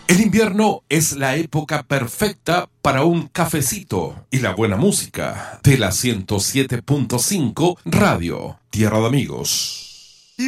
El invierno es la época perfecta para un cafecito y la buena música de la 107.5 Radio Tierra de Amigos.